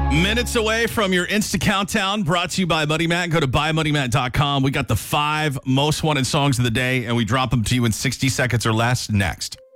Minutes away from your Insta Countdown, brought to you by Money Matt. Go to buymoneymatt.com. We got the 5 most wanted songs of the day, and we drop them to you in 60 seconds or less next.